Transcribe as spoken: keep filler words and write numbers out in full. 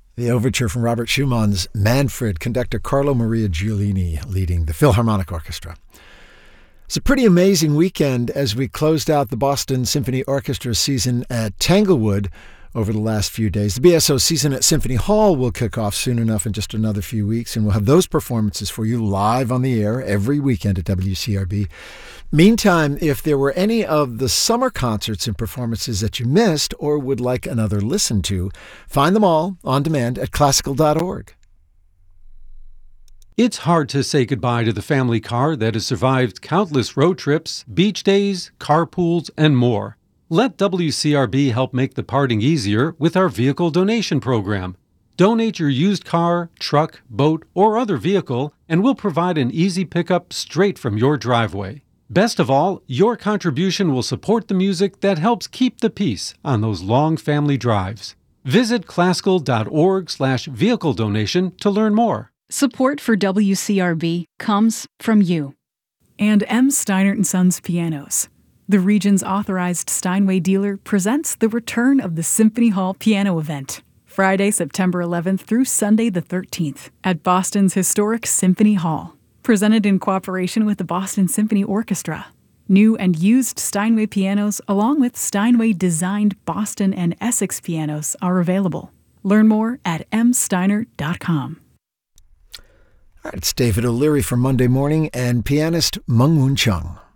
The overture from Robert Schumann's Manfred, conductor Carlo Maria Giulini leading the Philharmonic Orchestra. It's a pretty amazing weekend as we closed out the Boston Symphony Orchestra season at Tanglewood over the last few days. The B S O season at Symphony Hall will kick off soon enough in just another few weeks, and we'll have those performances for you live on the air every weekend at W C R B. Meantime, if there were any of the summer concerts and performances that you missed or would like another listen to, find them all on demand at classical dot org. It's hard to say goodbye to the family car that has survived countless road trips, beach days, carpools, and more. Let W C R B help make the parting easier with our vehicle donation program. Donate your used car, truck, boat, or other vehicle, and we'll provide an easy pickup straight from your driveway. Best of all, your contribution will support the music that helps keep the peace on those long family drives. Visit classical dot org slash vehicle donation to learn more. Support for W C R B comes from you. And M. Steinert and Sons Pianos. The region's authorized Steinway dealer presents the return of the Symphony Hall Piano Event, Friday, September eleventh through Sunday the thirteenth at Boston's historic Symphony Hall. Presented in cooperation with the Boston Symphony Orchestra. New and used Steinway pianos along with Steinway-designed Boston and Essex pianos are available. Learn more at m steiner dot com. All right, it's David O'Leary for Monday Morning and pianist Mung Woon Chung.